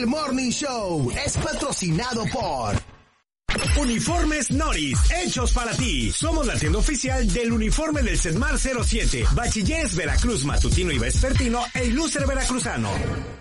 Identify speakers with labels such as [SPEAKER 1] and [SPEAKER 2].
[SPEAKER 1] El Morning Show es patrocinado por
[SPEAKER 2] Uniformes Noris, hechos para ti. Somos la tienda oficial del uniforme del Sedmar 07, Bachilleres Veracruz Matutino y Vespertino e Ilustre Veracruzano.